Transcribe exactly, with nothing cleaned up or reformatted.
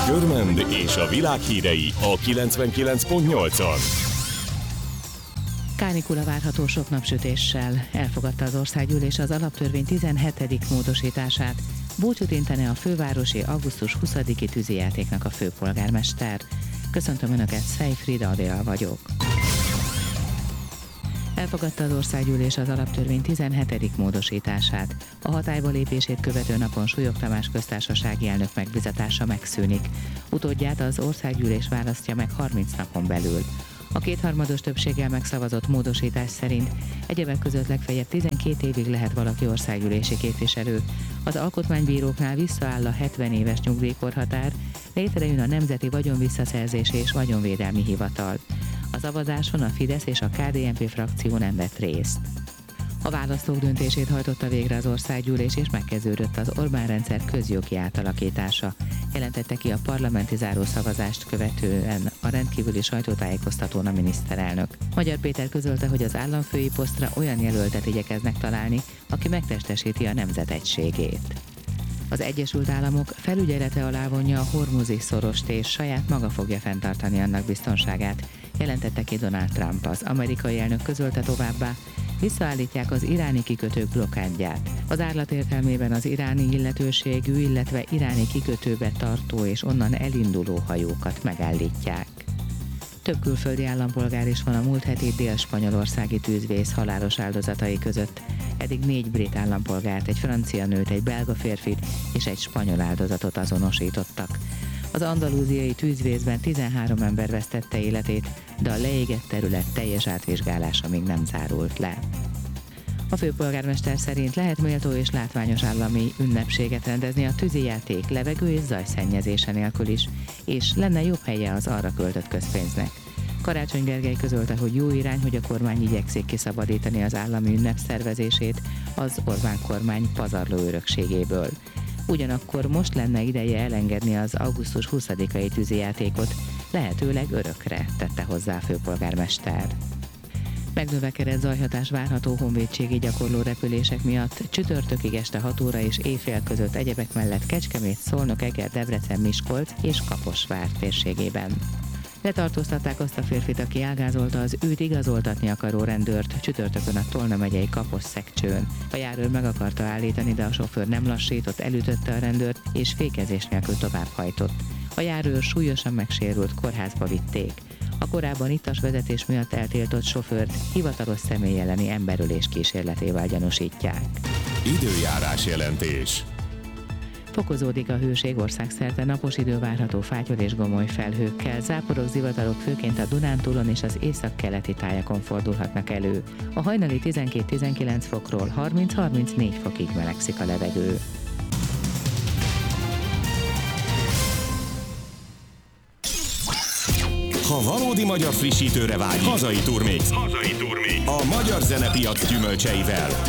Körmend és a világ hírei a kilencvenkilenc pont nyolcon. Kánikula várható sok napsütéssel. Elfogadta az országgyűlés az alaptörvény tizenhetedik módosítását. Búcsút intene a fővárosi augusztus huszadiki tűzijátéknak a főpolgármester. Köszöntöm Önöket, Szej Frida Adél vagyok. Elfogadta az országgyűlés az alaptörvény tizenhetedik módosítását. A hatályba lépését követő napon Súlyog Tamás köztársasági elnök megbizatása megszűnik. Utódját az országgyűlés választja meg harminc napon belül. A kétharmados többséggel megszavazott módosítás szerint egyebek között legfeljebb tizenkét évig lehet valaki országgyűlési képviselő. Az alkotmánybíróknál visszaáll a hetven éves nyugdíjkorhatár, létrejön a Nemzeti Vagyonvisszaszerzési és Vagyonvédelmi Hivatal. A szavazáson a Fidesz és a ká dé en pé frakció nem vett részt. A választók döntését hajtotta végre az országgyűlés, és megkezdődött az Orbán-rendszer közjogi átalakítása. Jelentette ki a parlamenti zárószavazást követően a rendkívüli sajtótájékoztatón a miniszterelnök. Magyar Péter közölte, hogy az államfői posztra olyan jelöltet igyekeznek találni, aki megtestesíti a nemzet egységét. Az Egyesült Államok felügyelete alá vonja a Hormuzi szorost, és saját maga fogja fenntartani annak biztonságát, jelentette ki Donald Trump. Az amerikai elnök közölte továbbá, visszaállítják az iráni kikötők blokkádját. Az árlat értelmében az iráni illetőségű, illetve iráni kikötőbe tartó és onnan elinduló hajókat megállítják. Több külföldi állampolgár is van a múlt heti dél-spanyolországi tűzvész halálos áldozatai között. Eddig négy brit állampolgárt, egy francia nőt, egy belga férfit és egy spanyol áldozatot azonosítottak. Az andalúziai tűzvészben tizenhárom ember vesztette életét, de a leégett terület teljes átvizsgálása még nem zárult le. A főpolgármester szerint lehet méltó és látványos állami ünnepséget rendezni a tűzijáték, levegő és zajszennyezése nélkül is, és lenne jobb helye az arra költött közpénznek. Karácsony Gergely közölte, hogy jó irány, hogy a kormány igyekszik kiszabadítani az állami ünnep szervezését az Orbán kormány pazarló örökségéből. Ugyanakkor most lenne ideje elengedni az augusztus huszadikai tűzijátékot, lehetőleg örökre, tette hozzá a főpolgármester. Megnövekedett zajhatás várható honvédségi gyakorló repülések miatt csütörtökig este hat óra és éjfél között egyebek mellett Kecskemét, Szolnok, Eger, Debrecen, Miskolc és Kaposvár térségében. Letartóztatták azt a férfit, aki elgázolta az őt igazoltatni akaró rendőrt csütörtökön a Tolna megyei Kaposszekcsőn. A járőr meg akarta állítani, de a sofőr nem lassított, elütötte a rendőrt és fékezés nélkül továbbhajtott. A járőr súlyosan megsérült, kórházba vitték. A korábban ittas vezetés miatt eltiltott sofőrt hivatalos személy elleni emberölés kísérletével gyanúsítják. Időjárás jelentés. Fokozódik a hőség, országszerte napos idő várható fátyol és gomoly felhőkkel, záporok, zivatarok főként a Dunántúlon és az északkeleti tájakon fordulhatnak elő. A hajnali tizenkét-tizenkilenc fokról harminc-harmincnégy fokig melegszik a levegő. Ha valódi magyar frissítőre vágy, hazai turmix. Hazai turmix. A magyar zenepiac gyümölcseivel.